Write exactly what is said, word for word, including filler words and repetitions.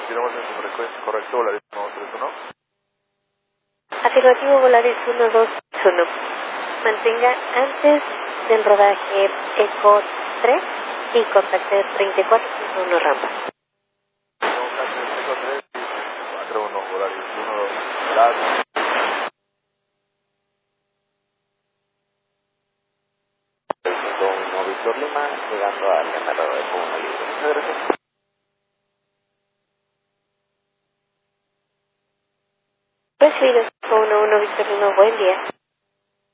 Continuamos en su frecuencia, correcto, Volaris uno dos tres uno. Afirmativo, Volaris uno dos uno. Mantenga antes del rodaje Eco tres y contacte treinta y cuatro punto uno rampa. Contacte Eco tres y cuatro uno, Volaris uno dos. Gracias. Con Víctor Lima, llegando al ganador de Comuna Libre. Muchas gracias. Recibido uno uno Víctor Lima, buen día.